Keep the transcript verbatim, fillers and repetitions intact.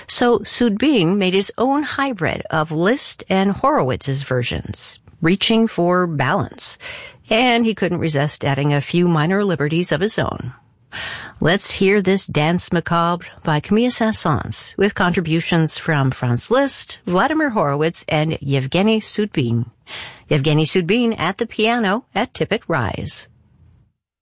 So Sudbin made his own hybrid of Liszt and Horowitz's versions, reaching for balance, and he couldn't resist adding a few minor liberties of his own. Let's hear this Dance Macabre by Camille Saint-Saëns, with contributions from Franz Liszt, Vladimir Horowitz, and Yevgeny Sudbin. Yevgeny Sudbin at the piano at Tippett Rise.